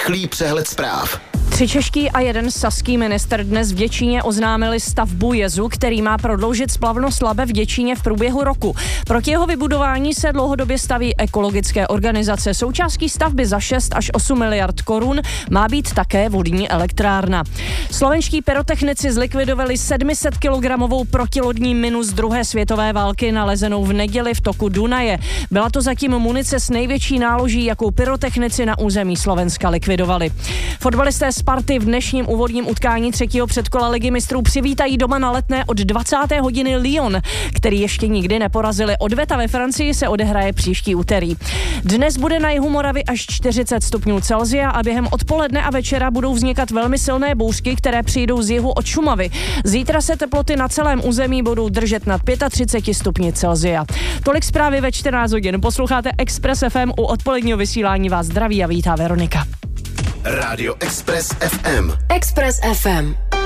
Rychlý přehled zpráv. 3 čeští a 1 saský ministr dnes v Děčíně oznámili stavbu jezu, který má prodloužit splavnost Labe v Děčíně v průběhu roku. Proti jeho vybudování se dlouhodobě staví ekologické organizace. Součástí stavby za 6 až 8 miliard korun má být také vodní elektrárna. Slovenští pyrotechnici zlikvidovali 700 kilogramovou protilodní minu z druhé světové války nalezenou v neděli v toku Dunaje. Byla to zatím munice s největší náloží, jakou pyrotechnici na území Slovenska likvidovali. Fotbalisté Sparty v dnešním úvodním utkání 3. předkola Ligy mistrů přivítají doma na Letné od 20. hodiny Lyon, který ještě nikdy neporazili. Odveta ve Francii se odehraje příští úterý. Dnes bude na jihu Moravy až 40 stupňů Celsia a během odpoledne a večera budou vznikat velmi silné bouřky, které přijdou z jihu od Šumavy. Zítra se teploty na celém území budou držet nad 35 stupni Celsia. Tolik zprávy ve 14 hodin. Posloucháte Express FM, u odpoledního vysílání vás zdraví a vítá Veronika. Rádio Express FM. Express FM.